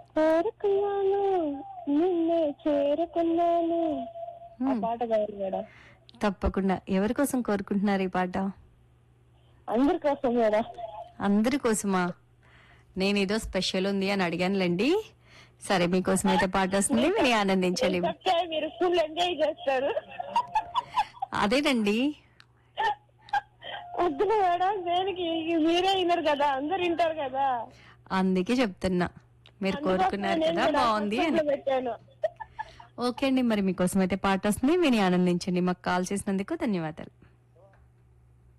కోరుకున్నాను నిన్నే చేరుకున్నాను. ఆ హ్మ్. పాట కావాలి మేడం. తప్పకుండా. ఎవరి కోసం కోరుకుంటున్నారు ఈ పాట? అందరి కోసం మేడం. అందరి కోసమా? నేనేదో స్పెషల్ ఉంది అని అడిగానులేండి. సరే మీకోసం అయితే పాట వస్తుంది, నేను విని నేను ఆనందించండి. చెప్తే మీరు ఫుల్ ఎంజాయ్ చేస్తారు. అదేనండి. వద్దు మేడం, దేనికి మీరే వినరు కదా, అందరు వింటారు కదా. అందుకే చెప్తున్నా. మీరు అందుకోసమే కోరుకున్నారు నేను కదా కూడా బాగుంది ఫస్ట్ అని. లో పెట్టాను. ఓకే అండి, మరి మీకోసం అయితే పాట వస్తుంది, విని ఆనందించండి. మాకు కాల్ చేసినందుకు ధన్యవాదాలు.